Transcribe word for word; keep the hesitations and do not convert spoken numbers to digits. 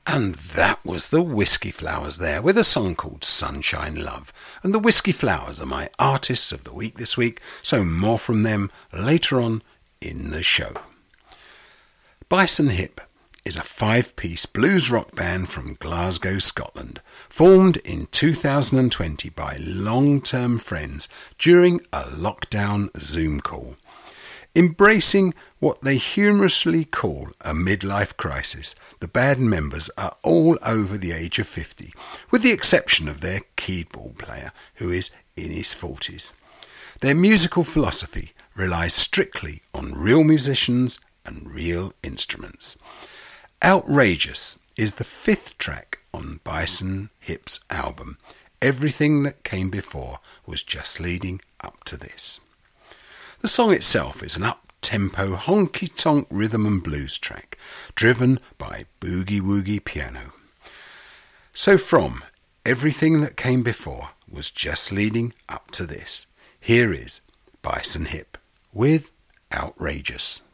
And that was the Whiskey Flowers there with a song called Sunshine Love. And the Whiskey Flowers are my artists of the week this week, so more from them later on in the show. Bison Hip is a five-piece blues rock band from Glasgow, Scotland, formed in two thousand twenty by long-term friends during a lockdown Zoom call. Embracing what they humorously call a midlife crisis, the band members are all over the age of fifty, with the exception of their keyboard player, who is in his forties. Their musical philosophy relies strictly on real musicians and real instruments. Outrageous is the fifth track on Bison Hip's album. Everything that came before was just leading up to this. The song itself is an up-tempo, honky-tonk rhythm and blues track, driven by boogie-woogie piano. So from Everything That Came Before Was Just Leading Up to This, here is Bison Hip with Outrageous.